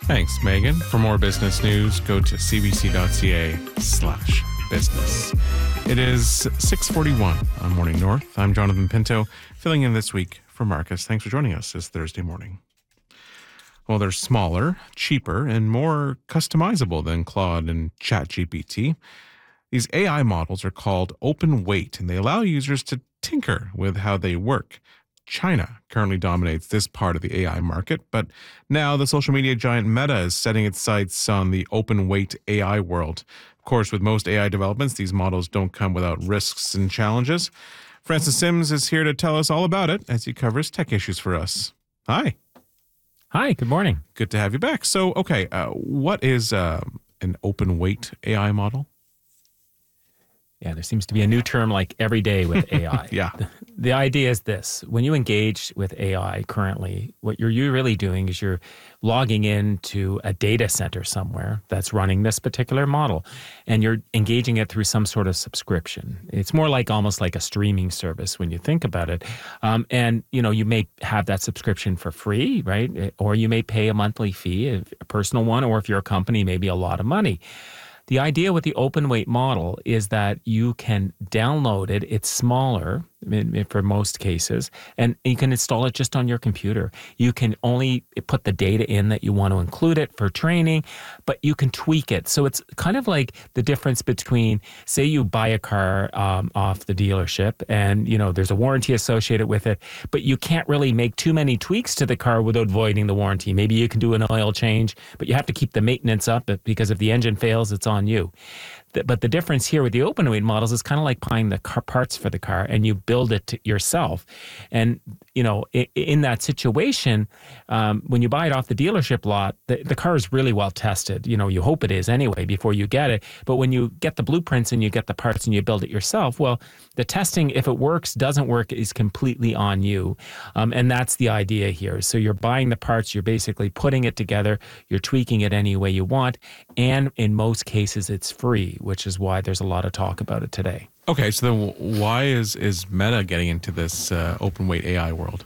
Thanks, Megan. For more business news, go to cbc.ca/business. It is 6:41 on Morning North. I'm Jonathan Pinto, filling in this week for Marcus. Thanks for joining us this Thursday morning. Well, they're smaller, cheaper, and more customizable than Claude and ChatGPT. These AI models are called open weight, and they allow users to tinker with how they work. China currently dominates this part of the AI market, but now the social media giant Meta is setting its sights on the open weight AI world. Of course, with most AI developments, these models don't come without risks and challenges. Francis Sims is here to tell us all about it as he covers tech issues for us. Hi. Hi, good morning. Good to have you back. So, okay, what is an open weight AI model? Yeah, there seems to be a new term like every day with AI. Yeah. The idea is this. When you engage with AI currently, what you're really doing is you're logging into a data center somewhere that's running this particular model, and you're engaging it through some sort of subscription. It's more like almost like a streaming service when you think about it. And, you may have that subscription for free, right? Or you may pay a monthly fee, a personal one, or if you're a company, maybe a lot of money. The idea with the open weight model is that you can download it. It's smaller for most cases, and you can install it just on your computer. You can only put the data in that you want to include it for training, but you can tweak it. So it's kind of like the difference between, say you buy a car off the dealership and, there's a warranty associated with it, but you can't really make too many tweaks to the car without voiding the warranty. Maybe you can do an oil change, but you have to keep the maintenance up because if the engine fails, it's on you. But the difference here with the open weight models is kind of like buying the parts for the car and you build it yourself. And, in that situation, when you buy it off the dealership lot, the car is really well tested. You hope it is anyway before you get it. But when you get the blueprints and you get the parts and you build it yourself, well, the testing, if it works, doesn't work, is completely on you. And that's the idea here. So you're buying the parts, you're basically putting it together, you're tweaking it any way you want. And in most cases, it's free, which is why there's a lot of talk about it today. Okay, so then why is Meta getting into this open weight AI world?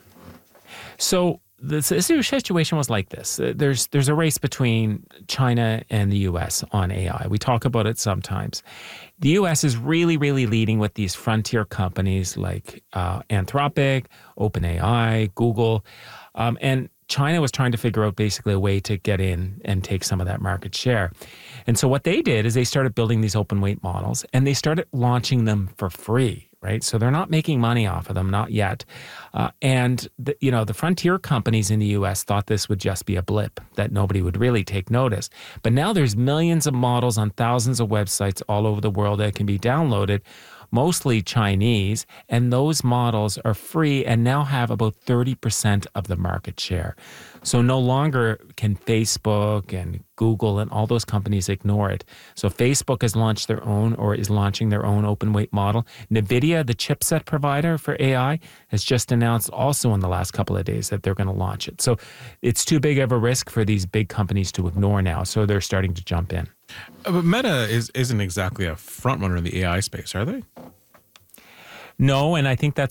So the situation was like this. There's a race between China and the U.S. on AI. We talk about it sometimes. The U.S. is really, really leading with these frontier companies like Anthropic, OpenAI, Google, and China was trying to figure out basically a way to get in and take some of that market share. And so what they did is they started building these open weight models and they started launching them for free, right? So they're not making money off of them, not yet. And the frontier companies in the US thought this would just be a blip, that nobody would really take notice. But now there's millions of models on thousands of websites all over the world that can be downloaded, mostly Chinese, and those models are free and now have about 30% of the market share. So no longer can Facebook and Google and all those companies ignore it. So Facebook has launched their own or is launching their own open weight model. NVIDIA, the chipset provider for AI, has just announced also in the last couple of days that they're going to launch it. So it's too big of a risk for these big companies to ignore now. So they're starting to jump in. But Meta isn't exactly a front runner in the AI space, are they? No, and I think that's